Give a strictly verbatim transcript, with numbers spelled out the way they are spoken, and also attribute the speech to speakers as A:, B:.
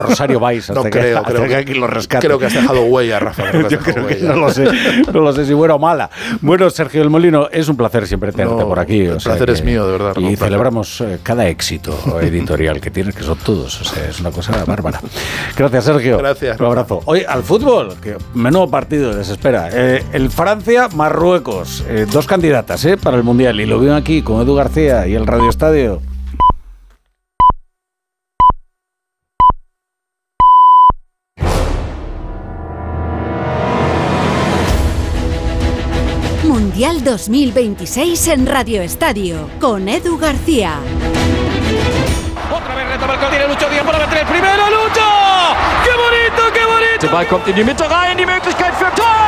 A: Rosario vais hasta,
B: no
A: que,
B: creo,
A: hasta
B: creo
A: que
B: que,
A: aquí lo rescate.
B: Creo que has dejado huella, Rafa. Creo
A: Yo creo
B: huella.
A: que no lo sé, no lo sé si buena o mala. Bueno, Sergio del Molino, es un placer siempre tenerte
B: No,
A: por aquí.
B: el
A: o sea
B: placer
A: que,
B: es mío, de verdad.
A: Y
B: Rafa.
A: celebramos eh, cada éxito editorial que tienes, que son todos. O sea, es una cosa bárbara. Gracias, Sergio.
B: Gracias.
A: Un abrazo. Hoy al fútbol, que menudo partido desespera. Eh, el Francia-Marruecos, eh, dos candidatas eh, para el Mundial. Y lo veo aquí con Edu García y el Radio Estadio.
C: Mundial dos mil veintiséis en Radio Estadio, con Edu García.
D: Otra vez retoma el gol, tiene Lucho Díaz para meter el primero, Lucho! ¡Qué bonito, qué bonito!
E: Dabei kommt in die Mitte rein, die Möglichkeit für Tor!